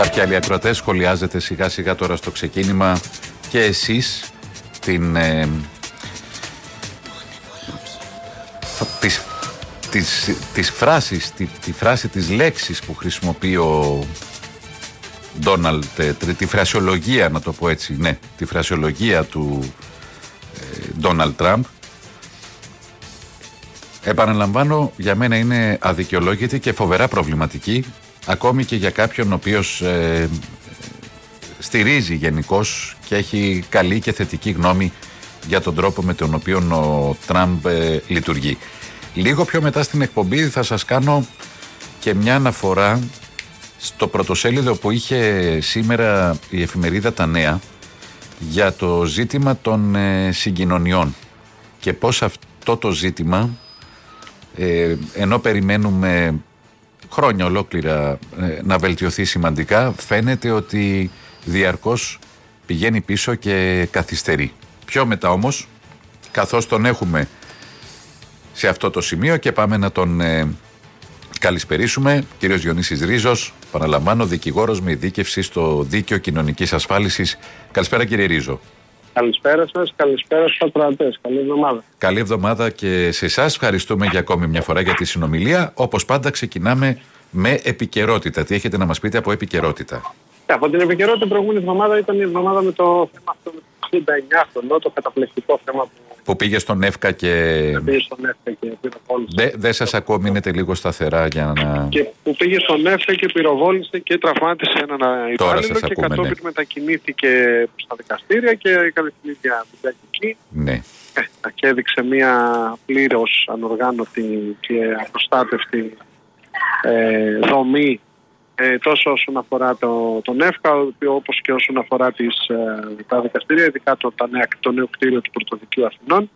κάποιοι άλλοι ακροατές, σχολιάζετε σιγά σιγά τώρα στο ξεκίνημα και εσείς τη φράση της λέξης που χρησιμοποιεί ο Ντόναλντ, τη φρασιολογία, να το πω έτσι, ναι, τη φρασιολογία του Ντόναλντ Τραμπ. Επαναλαμβάνω, για μένα είναι αδικαιολόγητη και φοβερά προβληματική, ακόμη και για κάποιον ο οποίος στηρίζει γενικώς και έχει καλή και θετική γνώμη για τον τρόπο με τον οποίο ο Τραμπ λειτουργεί. Λίγο πιο μετά στην εκπομπή θα σας κάνω και μια αναφορά στο πρωτοσέλιδο που είχε σήμερα η εφημερίδα Τα Νέα για το ζήτημα των συγκοινωνιών και πώς αυτό το ζήτημα, ενώ περιμένουμε χρόνια ολόκληρα να βελτιωθεί σημαντικά, φαίνεται ότι διαρκώς πηγαίνει πίσω και καθυστερεί. Πιο μετά όμως, καθώς τον έχουμε σε αυτό το σημείο και πάμε να τον καλησπερίσουμε, κύριος Διονύσης Ρίζος, παραλαμβάνω, δικηγόρος με ειδίκευση στο Δίκαιο Κοινωνικής Ασφάλισης. Καλησπέρα, κύριε Ρίζο. Καλησπέρα σας, καλησπέρα στους ακροατές. Καλή εβδομάδα. Καλή εβδομάδα και σε εσάς. Ευχαριστούμε για ακόμη μια φορά για τη συνομιλία. Όπως πάντα ξεκινάμε με επικαιρότητα. Τι έχετε να μας πείτε από επικαιρότητα? Από την επικαιρότητα, την προηγούμενη εβδομάδα ήταν η εβδομάδα με το θέμα αυτό με το 69 χρονών, το καταπληκτικό θέμα που πήγε στον ΕΦΚΑ και πυροβόλησε. Δεν σας ακούω, μείνετε λίγο σταθερά για να... Και που πήγε στον ΕΦΚΑ και πυροβόλησε και τραυμάτισε έναν υπάλληλο και κατόπιν μετακινήθηκε στα δικαστήρια και έκανε την ίδια δουλειά εκεί. Ναι. Και έδειξε μια πλήρως ανοργάνωτη και απροστάτευτη δομή, τόσο όσον αφορά τον ΕΦΚΑ, όπως και όσον αφορά τα δικαστήρια, ειδικά το νέο κτίριο του Πρωτοδικείου Αθηνών.